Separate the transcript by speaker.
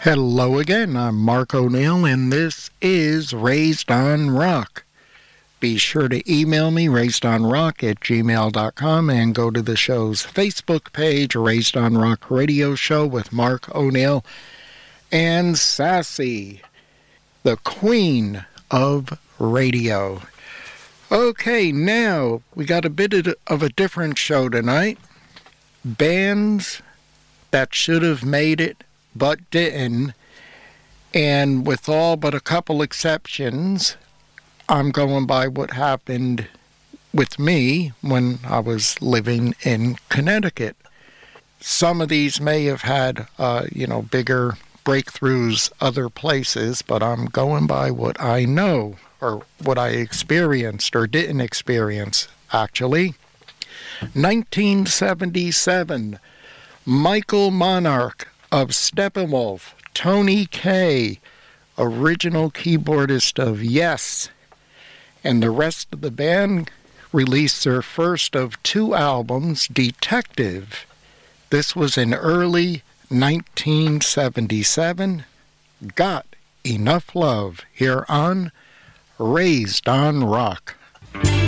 Speaker 1: Hello again, I'm Mark O'Neill, and this is Raised on Rock. Be sure to email me, raisedonrock@gmail.com, and go to the show's Facebook page, Raised on Rock Radio Show with Mark O'Neill and Sassy, the queen of radio. Okay, now we got a bit of a different show tonight. Bands that should have made it but didn't, and with all but a couple exceptions, I'm going by what happened with me when I was living in Connecticut. Some of these may have had, bigger breakthroughs other places, but I'm going by what I know, or what I experienced or didn't experience, actually. 1977, Michael Monarch of Steppenwolf, Tony Kaye, original keyboardist of Yes, and the rest of the band released their first of two albums, Detective. This was in early 1977. Got Enough Love here on Raised on Rock.